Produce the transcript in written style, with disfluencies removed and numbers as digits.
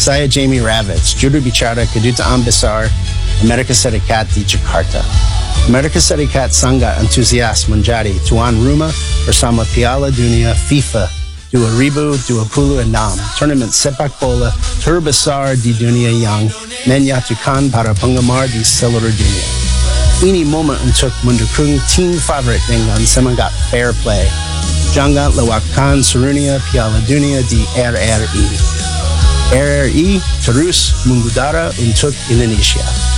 Saya Jamie Ravitz, Juru Bicara Kedutaan Besar Amerika Serikat di Jakarta. Amerika Serikat sangat antusias menjadi tuan rumah bersama Piala Dunia FIFA 2026, tournament sepak bola terbesar di dunia yang menyatukan para penggemar di seluruh dunia. Ini momen untuk mendukung tim favorit dengan semangat fair play. Jangan lewatkan serunya Piala Dunia di RRI. RRI terus mengudara untuk Indonesia.